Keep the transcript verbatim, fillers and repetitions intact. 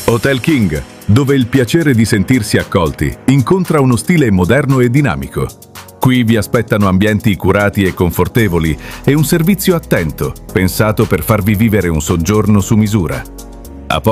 Hotel King, dove il piacere di sentirsi accolti incontra uno stile moderno e dinamico. Qui vi aspettano ambienti curati e confortevoli e un servizio attento, pensato per farvi vivere un soggiorno su misura.